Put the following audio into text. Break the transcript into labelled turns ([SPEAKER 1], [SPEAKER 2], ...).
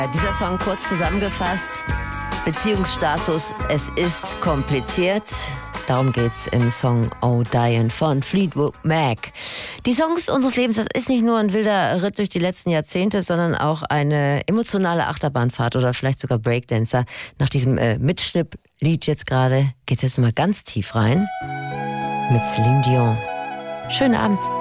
[SPEAKER 1] Dieser Song kurz zusammengefasst, Beziehungsstatus, es ist kompliziert. Darum geht's im Song Oh Diane von Fleetwood Mac. Die Songs unseres Lebens, das ist nicht nur ein wilder Ritt durch die letzten Jahrzehnte, sondern auch eine emotionale Achterbahnfahrt oder vielleicht sogar Breakdancer. Nach diesem Mitschnipp-Lied jetzt gerade geht's jetzt mal ganz tief rein mit Celine Dion. Schönen Abend.